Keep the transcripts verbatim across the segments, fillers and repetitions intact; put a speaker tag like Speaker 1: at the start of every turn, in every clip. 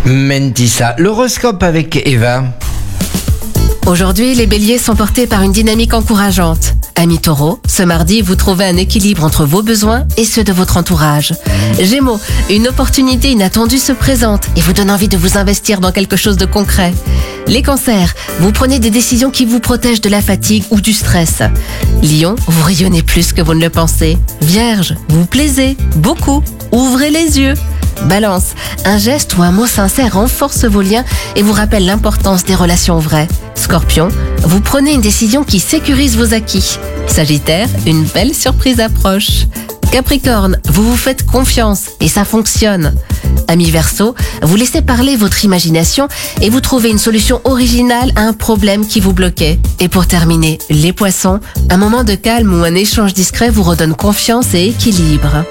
Speaker 1: Mentissa. L'horoscope avec Eva.
Speaker 2: Aujourd'hui, les béliers sont portés par une dynamique encourageante. Amis taureaux, ce mardi, vous trouvez un équilibre entre vos besoins et ceux de votre entourage. Gémeaux, une opportunité inattendue se présente et vous donne envie de vous investir dans quelque chose de concret. Les cancers, vous prenez des décisions qui vous protègent de la fatigue ou du stress. Lion, vous rayonnez plus que vous ne le pensez. Vierge, vous plaisez beaucoup. Ouvrez les yeux. Balance, un geste ou un mot sincère renforce vos liens et vous rappelle l'importance des relations vraies. Scorpion, vous prenez une décision qui sécurise vos acquis. Sagittaire, une belle surprise approche. Capricorne, vous vous faites confiance et ça fonctionne. Amis Verseau, vous laissez parler votre imagination et vous trouvez une solution originale à un problème qui vous bloquait. Et pour terminer, les Poissons, un moment de calme ou un échange discret vous redonne confiance et équilibre.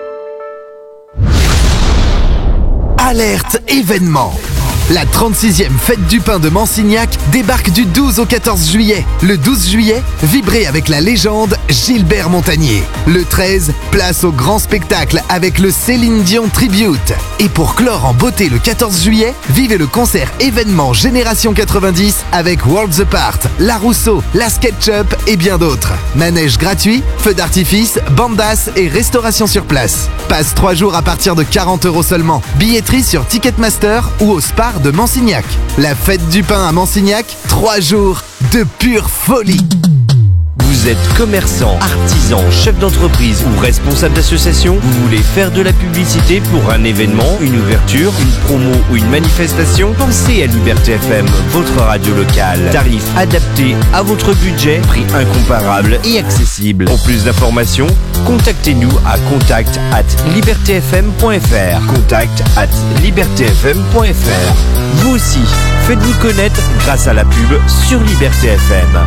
Speaker 3: Alerte événement. La trente-sixième Fête du Pain de Mansignac débarque du douze au quatorze juillet. Le douze juillet, vibrez avec la légende Gilbert Montagnier. Le treize, place au grand spectacle avec le Céline Dion Tribute. Et pour clore en beauté le quatorze juillet, vivez le concert événement Génération quatre-vingt-dix avec Worlds Apart, La Rousseau, La SketchUp et bien d'autres. Manège gratuit, feux d'artifice, bandas et restauration sur place. Passe trois jours à partir de quarante euros seulement. Billetterie sur Ticketmaster ou au Spar de Mansignac. La Fête du Pain à Mansignac, trois jours de pure folie.
Speaker 4: Vous êtes commerçant, artisan, chef d'entreprise ou responsable d'association, vous voulez faire de la publicité pour un événement, une ouverture, une promo ou une manifestation? Pensez à Liberté F M, votre radio locale. Tarif adapté à votre budget, prix incomparable et accessible. Pour plus d'informations, contactez-nous à contact arobase liberté f m point f r. contact arobase liberté f m point f r. Vous aussi, faites-vous connaître grâce à la pub sur Liberté F M.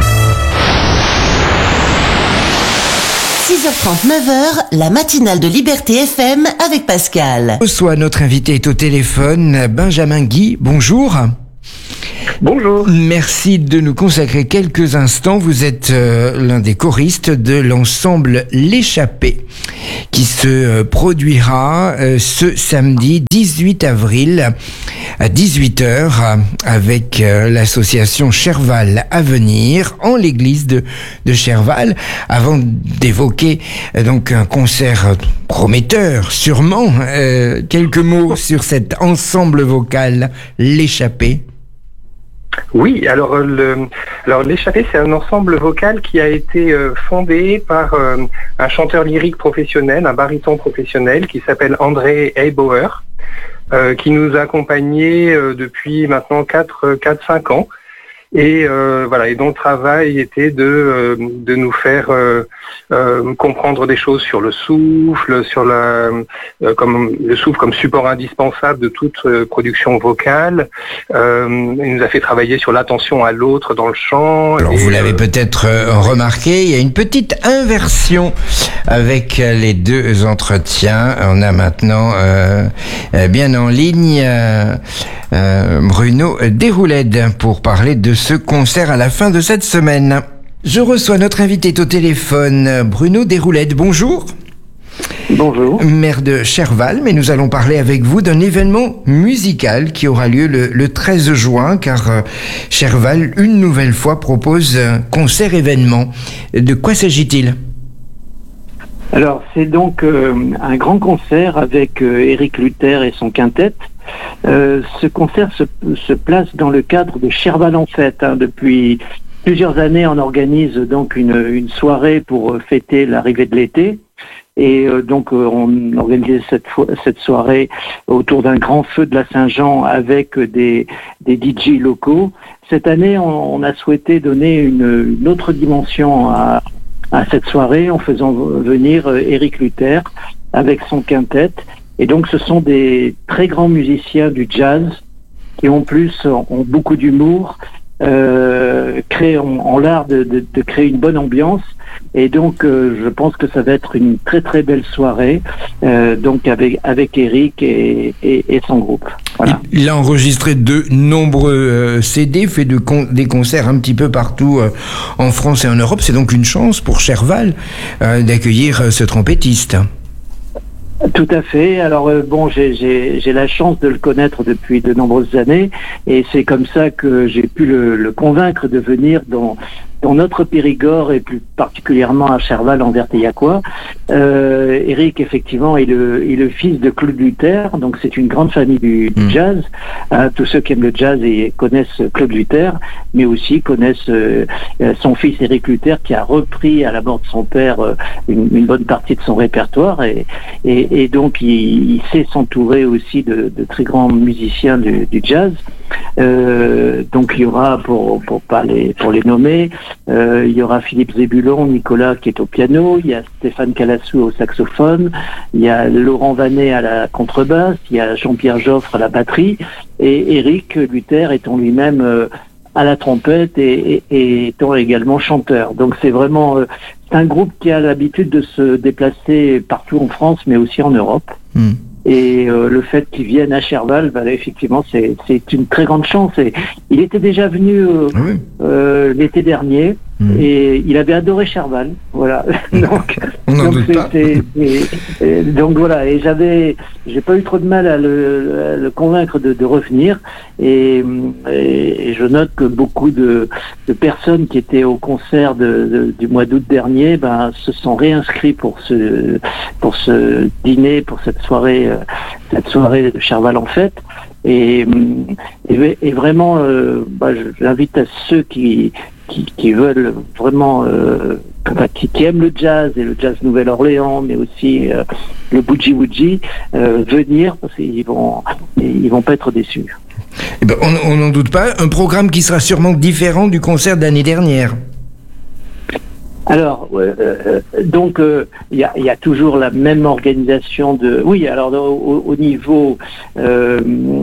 Speaker 5: six heures trente, neuf heures, la matinale de Liberté F M avec Pascal.
Speaker 1: Soit notre invité est au téléphone, Benjamin Guy. Bonjour.
Speaker 6: Bonjour.
Speaker 1: Merci de nous consacrer quelques instants. Vous êtes euh, l'un des choristes de l'ensemble L'Échappée qui se euh, produira euh, ce samedi dix-huit avril à dix-huit heures avec euh, l'association Cherval à venir en l'église de, de Cherval. Avant d'évoquer euh, donc un concert prometteur, sûrement, euh, quelques mots sur cet ensemble vocal L'Échappée.
Speaker 6: Oui, alors le, alors l'Échappée, c'est un ensemble vocal qui a été euh, fondé par euh, un chanteur lyrique professionnel, un baryton professionnel qui s'appelle André Eibauer, euh, qui nous a accompagnés euh, depuis maintenant quatre cinq ans. Et euh, voilà, et dont le travail était de euh, de nous faire euh, euh, comprendre des choses sur le souffle, sur la euh, comme le souffle comme support indispensable de toute euh, production vocale. Euh, il nous a fait travailler sur l'attention à l'autre dans le chant.
Speaker 1: Alors
Speaker 6: et,
Speaker 1: vous l'avez
Speaker 6: euh,
Speaker 1: peut-être euh, remarqué, il y a une petite inversion avec euh, les deux entretiens. On a maintenant euh, euh, bien en ligne euh, euh, Bruno Déroulède pour parler de ce concert à la fin de cette semaine. Je reçois notre invité au téléphone, Bruno Déroulède. Bonjour.
Speaker 6: Bonjour.
Speaker 1: Maire de Cherval, mais nous allons parler avec vous d'un événement musical qui aura lieu le, le treize juin, car euh, Cherval, une nouvelle fois, propose un concert-événement. De quoi s'agit-il ?
Speaker 7: Alors, c'est donc euh, un grand concert avec euh, Éric Luther et son quintet. Euh, ce concert se, se place dans le cadre de Cherval en fête. Hein. Depuis plusieurs années, on organise donc une, une soirée pour fêter l'arrivée de l'été. Et euh, donc, euh, on organisait cette, cette soirée autour d'un grand feu de la Saint-Jean avec des, des D J locaux. Cette année, on, on a souhaité donner une, une autre dimension à à cette soirée en faisant venir Éric Luther avec son quintet. Et donc ce sont des très grands musiciens du jazz qui en plus ont beaucoup d'humour, euh, créent, ont, ont l'art de, de, de créer une bonne ambiance. Et donc euh, je pense que ça va être une très très belle soirée euh, donc avec, avec Éric et, et, et son groupe. Voilà.
Speaker 1: Il a enregistré de nombreux euh, C D, fait de con- des concerts un petit peu partout euh, en France et en Europe. C'est donc une chance pour Cherval euh, d'accueillir euh, ce trompettiste.
Speaker 7: Tout à fait. Alors euh, bon, j'ai, j'ai, j'ai la chance de le connaître depuis de nombreuses années, et c'est comme ça que j'ai pu le, le convaincre de venir dans, dans notre Périgord et plus particulièrement à Cherval en Verteillacois. Euh, Eric, effectivement, est le, est le fils de Claude Luther, donc c'est une grande famille du, du jazz. Hein, tous ceux qui aiment le jazz et connaissent Claude Luther, mais aussi connaissent euh, son fils Eric Luther, qui a repris à la mort de son père euh, une, une bonne partie de son répertoire, et, et, et donc il, il sait s'entourer aussi de, de très grands musiciens du, du jazz. Euh, donc il y aura, pour pour pas les pour les nommer, euh, il y aura Philippe Zébulon, Nicolas qui est au piano, il y a Stéphane Calassou au saxophone, il y a Laurent Vanet à la contrebasse, il y a Jean-Pierre Joffre à la batterie, et Eric Luther étant lui-même euh, à la trompette et, et, et étant également chanteur. Donc c'est vraiment euh, c'est un groupe qui a l'habitude de se déplacer partout en France, mais aussi en Europe. Mmh. Et euh, le fait qu'il vienne à Cherval, bah, là, effectivement, c'est, c'est une très grande chance. Et il était déjà venu euh, ah oui. euh, l'été dernier, mmh. et il avait adoré Cherval. Voilà. donc,
Speaker 1: On n'en
Speaker 7: donc,
Speaker 1: doute pas.
Speaker 7: c'est, c'est, et, donc voilà. Et j'avais, j'ai pas eu trop de mal à le, à le convaincre de, de revenir. Et, et, et je note que beaucoup de, de personnes qui étaient au concert de, de, du mois d'août dernier, ben, se sont réinscrits pour ce, pour ce dîner, pour cette soirée. cette soirée de Cherval en fête, et, et, et vraiment euh, bah, j'invite à ceux qui, qui, qui veulent vraiment euh, qui, qui aiment le jazz et le jazz Nouvelle-Orléans, mais aussi euh, le boogie woogie, euh, venir, parce qu'ils vont ils vont pas être déçus.
Speaker 1: Eh ben, on n'en doute pas, un programme qui sera sûrement différent du concert de l'année dernière.
Speaker 7: Alors, euh, euh, donc, il euh, y, a, y a toujours la même organisation de... Oui, alors au, au niveau, euh,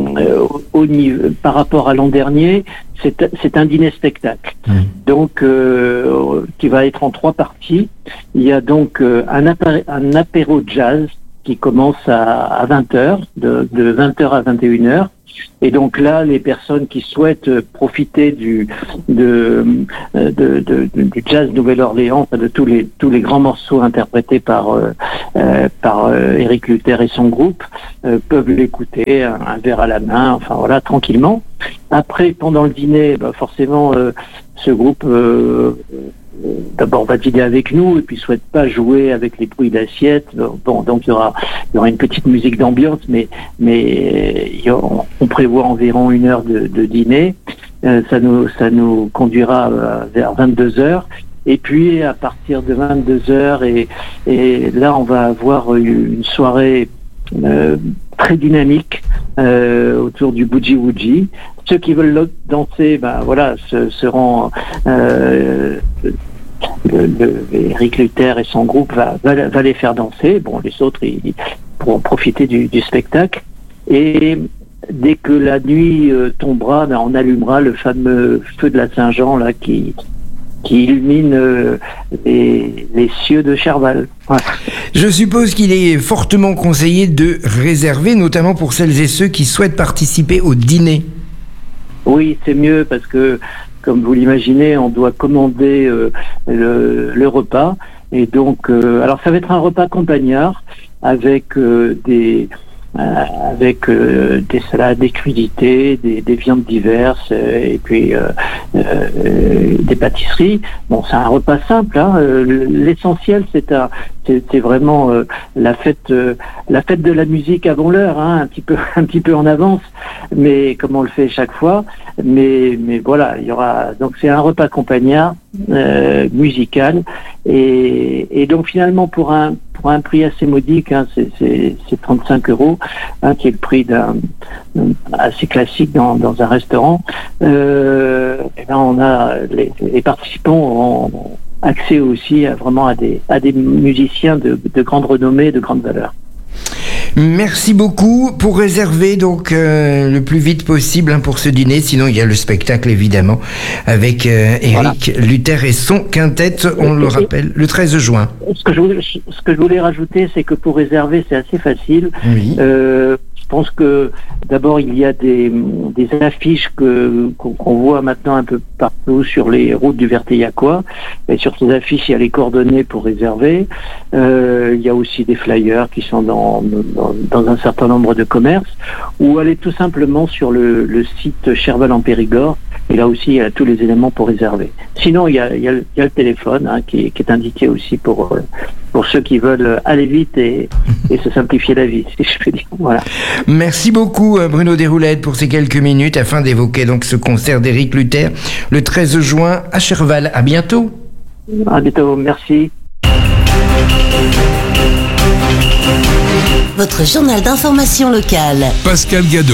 Speaker 7: au niveau, par rapport à l'an dernier, c'est, c'est un dîner-spectacle. Mmh. Donc, euh, qui va être en trois parties. Il y a donc euh, un, apé- un apéro jazz qui commence à, à vingt heures, de, de vingt heures à vingt et une heures. Et donc là, les personnes qui souhaitent profiter du de, de, de, de du jazz Nouvelle-Orléans, de tous les tous les grands morceaux interprétés par euh, euh, par euh, Eric Luther et son groupe, euh, peuvent l'écouter, un, un verre à la main, enfin voilà, tranquillement. Après, pendant le dîner, bah, forcément, euh, ce groupe euh, d'abord va dîner avec nous et puis souhaite pas jouer avec les bruits d'assiette. Bon, donc il y aura, il y aura une petite musique d'ambiance, mais mais il y aura, on prévoit environ une heure de, de dîner. Euh, ça nous ça nous conduira euh, vers vingt-deux heures. Et puis à partir de vingt-deux heures et et là on va avoir une soirée euh, très dynamique euh, autour du boogie woogie. Ceux qui veulent danser, ben voilà, se, seront euh, le, le, Eric Luther et son groupe va, va, va les faire danser. Bon, les autres ils, ils pourront profiter du, du spectacle. Et dès que la nuit euh, tombera, ben, on allumera le fameux feu de la Saint-Jean là qui qui illumine euh, les, les cieux de Cherval. Voilà.
Speaker 1: Je suppose qu'il est fortement conseillé de réserver, notamment pour celles et ceux qui souhaitent participer au dîner.
Speaker 7: Oui, c'est mieux parce que, comme vous l'imaginez, on doit commander euh, le, le repas. Et donc, euh, alors ça va être un repas campagnard avec euh, des... Euh, avec euh, des salades, des crudités, des, des viandes diverses euh, et puis euh, euh, des pâtisseries. Bon, c'est un repas simple. Hein. Euh, l'essentiel, c'est, un, c'est, c'est vraiment euh, la fête, euh, la fête de la musique avant l'heure, hein, un petit peu, un petit peu en avance, mais comme on le fait chaque fois. Mais, mais voilà, il y aura. Donc c'est un repas campagnard euh, musical et, et donc finalement pour un pour un prix assez modique, hein, c'est, c'est, c'est trente-cinq euros, hein, qui est le prix d'un, d'un assez classique dans, dans un restaurant. Euh, et ben on a les, les participants ont accès aussi à, vraiment à des à des musiciens de, de grande renommée, de grande valeur.
Speaker 1: Merci beaucoup. Pour réserver donc euh, le plus vite possible hein, pour ce dîner, sinon il y a le spectacle évidemment avec euh, Eric voilà. Luther et son quintet, on et, le rappelle, le treize juin.
Speaker 7: Ce que je voulais, ce que je voulais rajouter, c'est que pour réserver, c'est assez facile.
Speaker 1: Oui.
Speaker 7: Euh, pense que d'abord il y a des, des affiches que, qu'on voit maintenant un peu partout sur les routes du Verteillacois. Et sur ces affiches, il y a les coordonnées pour réserver. Euh, il y a aussi des flyers qui sont dans, dans, dans un certain nombre de commerces. Ou aller tout simplement sur le, le site Cherval en Périgord. Et là aussi, il y a tous les éléments pour réserver. Sinon, il y a, il y a, il y a le téléphone hein, qui, qui est indiqué aussi pour, pour ceux qui veulent aller vite et, et se simplifier la vie, si je puis dire. Voilà.
Speaker 1: Merci beaucoup Bruno Déroulède pour ces quelques minutes afin d'évoquer donc ce concert d'Éric Luther le treize juin à Cherval. À bientôt.
Speaker 7: À bientôt, merci.
Speaker 5: Votre journal d'information locale.
Speaker 8: Pascal Gadot.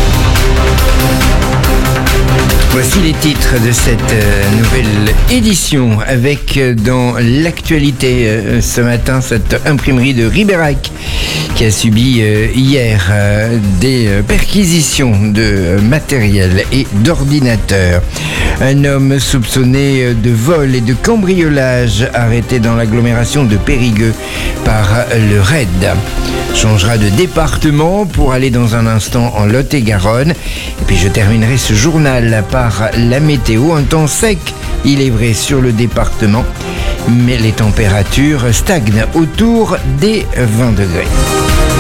Speaker 1: Voici les titres de cette euh, nouvelle édition avec euh, dans l'actualité euh, ce matin cette imprimerie de Ribérac qui a subi euh, hier euh, des euh, perquisitions de euh, matériel et d'ordinateurs. Un homme soupçonné euh, de vol et de cambriolage arrêté dans l'agglomération de Périgueux par euh, le R A I D. Changera de département pour aller dans un instant en Lot-et-Garonne. Et puis je terminerai ce journal par la météo. Un temps sec, il est vrai, sur le département, mais les températures stagnent autour des vingt degrés.